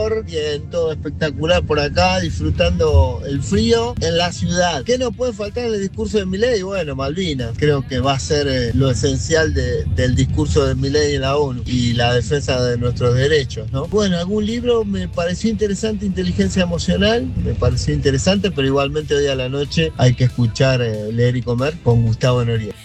calor. Bien, todo espectacular por acá, disfrutando el frío en la ciudad. ¿Qué no puede faltar en el discurso de Milei? Bueno, Malvinas. Creo que va a ser lo esencial del discurso de Milei en la ONU y la defensa de nuestros derechos, ¿no? Bueno, algún libro me pareció interesante, Inteligencia Emocional, me pareció interesante, pero igualmente hoy a la noche hay que escuchar Leer y Comer con Gustavo Noriega.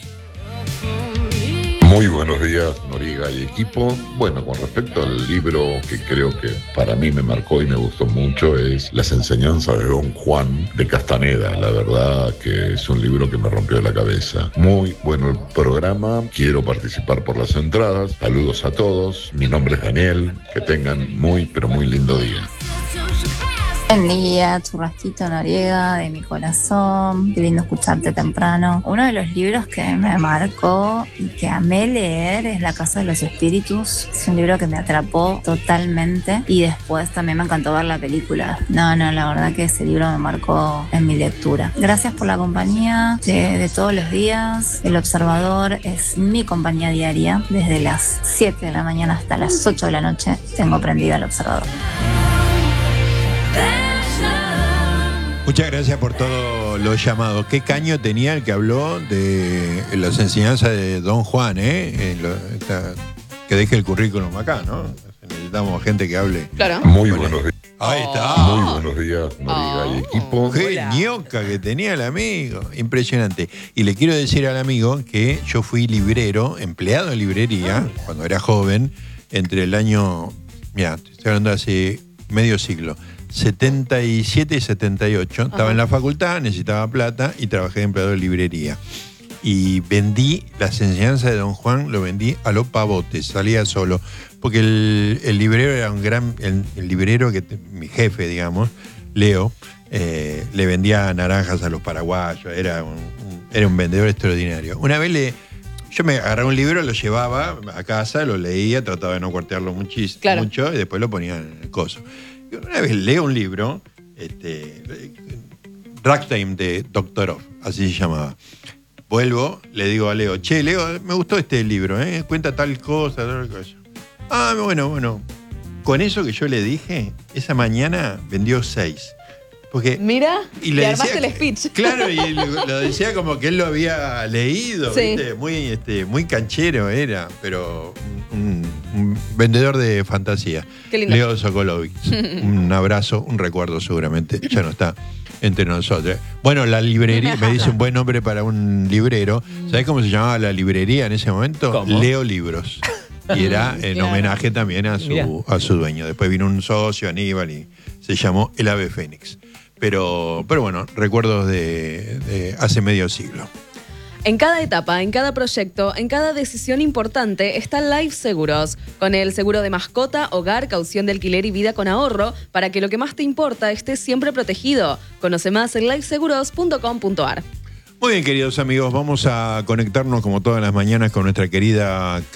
Muy buenos días, Noriega y equipo. Bueno, con respecto al libro que creo que para mí me marcó y me gustó mucho es Las enseñanzas de Don Juan de Castaneda. La verdad que es un libro que me rompió la cabeza. Muy bueno el programa, quiero participar por las entradas. Saludos a todos, mi nombre es Daniel, que tengan muy pero muy lindo día. Buen día, churrasquito Noriega de mi corazón, qué lindo escucharte temprano. Uno de los libros que me marcó y que amé leer es La Casa de los Espíritus. Es un libro que me atrapó totalmente y después también me encantó ver la película. No, la verdad que ese libro me marcó en mi lectura. Gracias por la compañía de todos los días. El Observador es mi compañía diaria. Desde las 7 de la mañana hasta las 8 de la noche tengo prendida El Observador. Muchas gracias por todos los llamados. ¿Qué caño tenía el que habló de las enseñanzas de Don Juan, que deje el currículum acá, ¿no? Necesitamos gente que hable. Claro. Muy buenos días. Ahí está. Muy buenos días, Noriega y equipo. Qué ñoca que tenía el amigo. Impresionante. Y le quiero decir al amigo que yo fui librero, empleado de librería, cuando era joven, entre el año, mira, estoy hablando de hace medio siglo, 77 y 78. Estaba en la facultad, necesitaba plata y trabajé de empleado de librería. Y vendí las enseñanzas de Don Juan, lo vendí a los pavotes, salía solo. Porque el librero era un gran. El librero que mi jefe, digamos, Leo, le vendía naranjas a los paraguayos, era un vendedor extraordinario. Una vez yo me agarraba un libro, lo llevaba a casa, lo leía, trataba de no cuartearlo mucho y después lo ponía en el coso. Y una vez leo un libro, Ragtime de Doctorov, así se llamaba. Vuelvo, le digo a Leo, che, Leo, me gustó este libro, cuenta tal cosa, tal cosa. Ah, bueno. Con eso que yo le dije, esa mañana vendió 6. Porque, mira, y le armaste el speech. Claro, y lo decía como que él lo había leído, sí. ¿Viste? Muy canchero era, pero un vendedor de fantasía. Qué lindo. Leo Sokolovic. Un abrazo, un recuerdo seguramente, ya no está entre nosotros. Bueno, la librería, me dice un buen nombre para un librero. ¿Sabés cómo se llamaba la librería en ese momento? ¿Cómo? Leo Libros. Y era en homenaje también a su dueño. Después vino un socio, Aníbal, y se llamó El Ave Fénix. Pero bueno, recuerdos de hace medio siglo. En cada etapa, en cada proyecto, en cada decisión importante está Life Seguros. Con el seguro de mascota, hogar, caución de alquiler y vida con ahorro, para que lo que más te importa esté siempre protegido. Conoce más en lifeseguros.com.ar. Muy bien, queridos amigos, vamos a conectarnos como todas las mañanas con nuestra querida